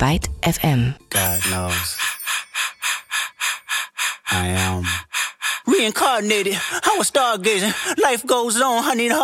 Byte FM. God knows. I am reincarnated. I was stargazing. Life goes on. I need a